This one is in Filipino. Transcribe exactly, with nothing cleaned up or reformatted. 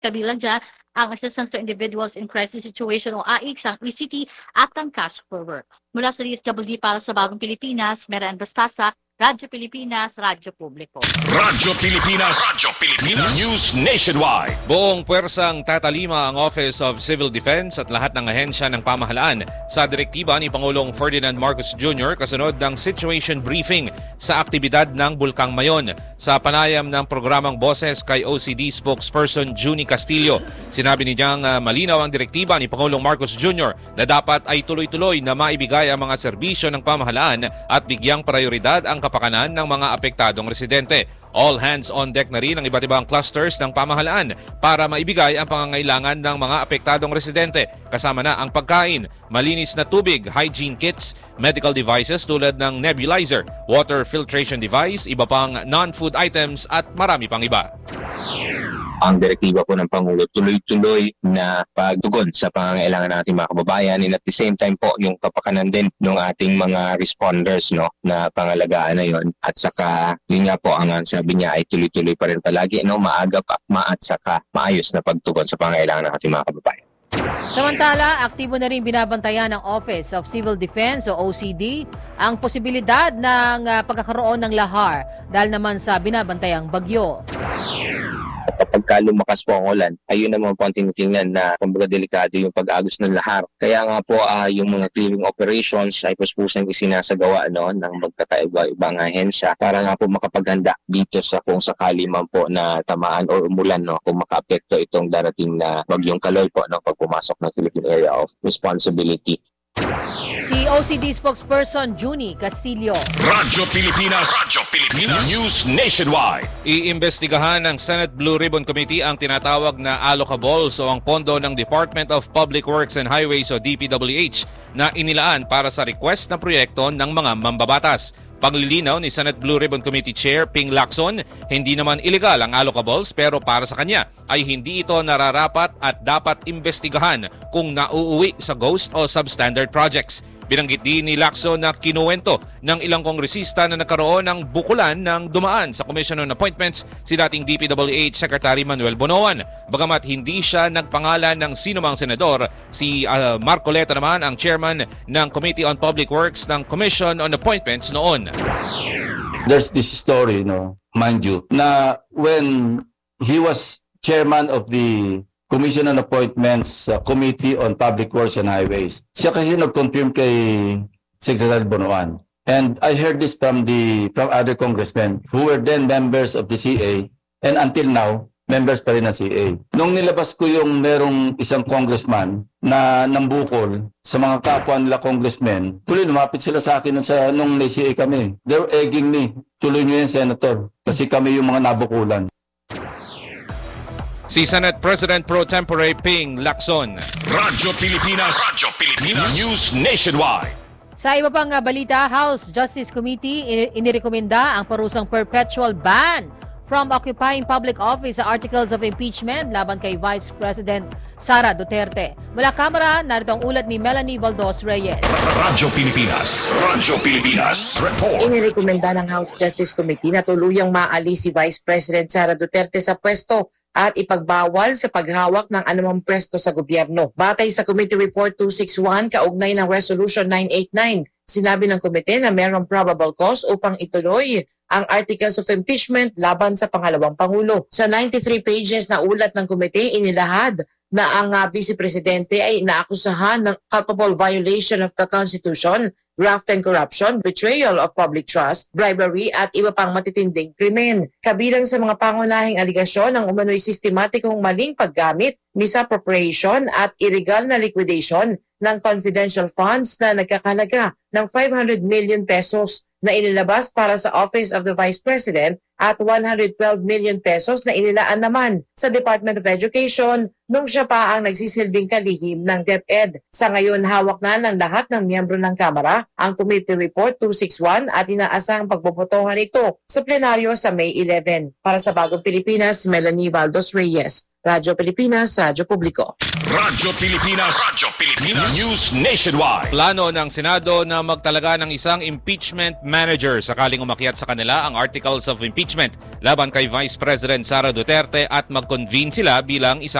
Kabilang dyan ang Assistance to Individuals in Crisis Situation o A I C S, ang E C T at ang Cash for Work. Mula sa D S W D para sa Bagong Pilipinas, Mera Bastasa, Radyo Pilipinas, Radyo Publiko. Radyo Pilipinas, Radyo Pilipinas, News Nationwide. Buong puwersang tatalima ang Office of Civil Defense at lahat ng ahensya ng pamahalaan sa direktiba ni Pangulong Ferdinand Marcos Junior kasunod ng situation briefing sa aktibidad ng Bulkang Mayon. Sa panayam ng programang Boses kay O C D spokesperson Junie Castillo, sinabi niyang uh, malinaw ang direktiba ni Pangulong Marcos Junior na dapat ay tuloy-tuloy na maibigay ang mga serbisyo ng pamahalaan at bigyang prioridad ang kapakanan ng mga apektadong residente. All hands on deck na rin ang iba't ibang clusters ng pamahalaan para maibigay ang pangangailangan ng mga apektadong residente. Kasama na ang pagkain, malinis na tubig, hygiene kits, medical devices tulad ng nebulizer, water filtration device, iba pang non-food items at marami pang iba. Ang direktiba po ng Pangulo, tuloy-tuloy na pagtugon sa pangangailangan ng ating mga kababayan, and at the same time po yung kapakanan din ng ating mga responders, no, na pangalagaan na yon. At saka yun nga po ang sabi niya ay tuloy-tuloy pa rin palagi, no, maaga, akma at saka maayos na pagtugon sa pangangailangan ng ating mga kababayan. Samantala, aktibo na rin binabantayan ng Office of Civil Defense o O C D ang posibilidad ng uh, pagkakaroon ng lahar dahil naman sa binabantayang bagyo. Kapag ka lumakas po ang ulan, ayun naman po ang tinitingnan na kumbaga delikado yung pag-agos ng lahar. Kaya nga po uh, yung mga clearing operations ay puspusang isinasagawa, no, ng magkakaiba-ibang ahensya para nga po makapaghanda dito sa kung sakali man po na tamaan o umulan, no, kung makaapekto itong darating na bagyong Kaloy po, no, pag pumasok ng Philippine Area of Responsibility. Si O C D spokesperson Junie Castillo. Radyo Pilipinas, Radyo Pilipinas, News Nationwide. Iimbestigahan ng Senate Blue Ribbon Committee ang tinatawag na allocables o ang pondo ng Department of Public Works and Highways o D P W H na inilaan para sa request na proyekto ng mga mambabatas. Paglilinaw ni Senate Blue Ribbon Committee Chair Ping Lacson, hindi naman illegal ang allocables pero para sa kanya ay hindi ito nararapat at dapat imbestigahan kung nauuwi sa ghost o substandard projects. Binanggit din ni Lacson na kinuwento ng ilang kongresista na nagkaroon ng bukulan ng dumaan sa Commission on Appointments si dating D P W H Secretary Manuel Bonoan. Bagamat hindi siya nagpangalan ng sinumang senador, si uh, Marcoleta naman ang chairman ng Committee on Public Works ng Commission on Appointments noon. There's this story, no, mind you, na when he was chairman of the Commission on Appointments uh, Committee on Public Works and Highways, siya kasi nag-confirm kay Secretary Bonoan. And I heard this from the from other congressmen who were then members of the C A and until now, members pa rin ng C A. Nung nilabas ko yung merong isang congressman na nambukol sa mga kapwa nila congressmen, tuloy lumapit sila sa akin nung, sa, nung C A kami. They were egging me, tuloy nyo yan, Senator, kasi kami yung mga nabukulan. Si Senate President Pro Tempore Ping Lacson. Radyo Pilipinas, Radyo Pilipinas, News Nationwide. Sa iba pang balita, House Justice Committee inirekomenda ang parusang perpetual ban from occupying public office sa articles of impeachment laban kay Vice President Sara Duterte. Mula Kamara, narito ang ulat ni Melanie Valdos Reyes. Radyo Pilipinas, Radyo Pilipinas, report. Inirekomenda ng House Justice Committee na tuluyang maalis si Vice President Sara Duterte sa pwesto at ipagbawal sa paghawak ng anumang pwesto sa gobyerno. Batay sa Committee Report two sixty-one, kaugnay ng Resolution nine eighty-nine, sinabi ng komite na mayroong probable cause upang ituloy ang articles of impeachment laban sa pangalawang Pangulo. Sa ninety-three pages na ulat ng komite, inilahad na ang uh, Vice Presidente ay inaakusahan ng culpable violation of the Constitution, graft and corruption, betrayal of public trust, bribery at iba pang matitinding krimen. Kabilang sa mga pangunahing aligasyon ang umano'y sistematikong maling paggamit, misappropriation at illegal na liquidation ng confidential funds na nagkakalaga ng five hundred million pesos na inilabas para sa Office of the Vice President at one hundred twelve million pesos na inilaan naman sa Department of Education nung siya pa ang nagsisilbing kalihim ng DepEd. Sa ngayon, hawak na ng lahat ng miyembro ng Kamara ang Committee Report two sixty-one at inaasahang pagbobotohan ito sa plenaryo sa May eleven. Para sa Bagong Pilipinas, Melanie Valdos Reyes. Radyo Pilipinas, Radyo Publiko. Radyo Pilipinas. Radyo Pilipinas. News Nationwide. Plano ng Senado na magtalaga ng isang impeachment manager sakaling umakyat sa kanila ang articles of impeachment laban kay Vice President Sara Duterte at mag-convene sila bilang isang